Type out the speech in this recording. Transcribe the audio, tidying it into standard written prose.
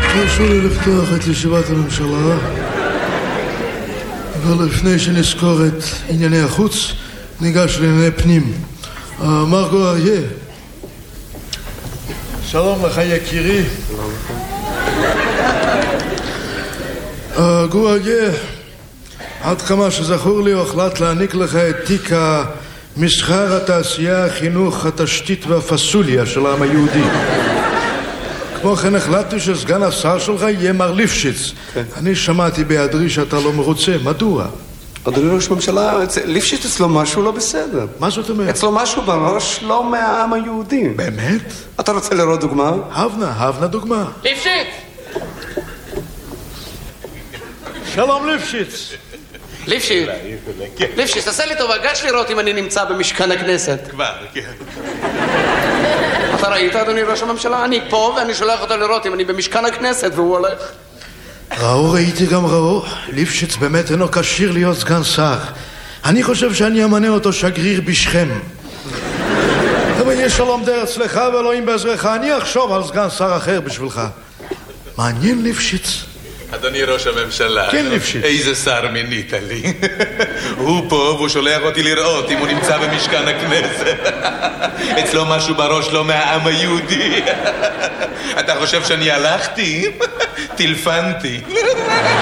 תרשו לי לפתוח את ישיבת הממשלה, ולפני שנזכור את ענייני החוץ, ניגש לענייני פנים. מרגו אריה, שלום לך יקירי. גו אריה, עד כמה שזכור לי הוחלט להעניק לך את תיק המסחר, התעשייה, החינוך, התשתית והפסוליה של העם היהודי. כמו כן החלטתי שסגן השר שלך יהיה מר ליפשיץ. אני שמעתי בהיעדרי שאתה לא מרוצה, מדוע? אדוני ראש הממשלה, ליפשיץ אצלו משהו לא בסדר. מה זאת אומרת? אצלו משהו בראש לא מהעם היהודי. באמת? אתה רוצה לראות דוגמה? הבנה דוגמה. ליפשיץ! שלום ליפשיץ. ליפשיץ, תעשה לי טובה, גש לראות אם אני נמצא במשכן הכנסת. כבר, כן. אתה ראית, אדוני ראש הממשלה? אני פה ואני שולח אותו לראות אם אני במשכן הכנסת והוא הולך. ראיתי גם ראו. ליפשיץ באמת אינו כשיר להיות סגן שר. אני חושב שאני אמנה אותו שגריר בשכם. אבל יש שלום די אצלך ואלוהים בעזרך, אני אחשוב על סגן שר אחר בשבילך. מעניין ליפשיץ. אדוני ראש הממשלה, כן, ליפשיץ. איזה שר מינית לי. הוא פה והוא שולח אותי לראות אם הוא נמצא במשכן הכנסת. אצלו משהו בראש לא מהעם היהודי. אתה חושב שאני הלכתי? טלפנתי.